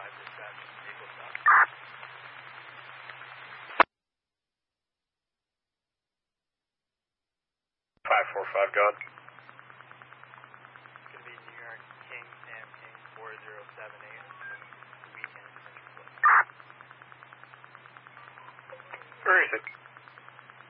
dispatch, vehicle stop. 545, go ahead. It's going to be New York King Sam King 4078. Weekend. Where is it?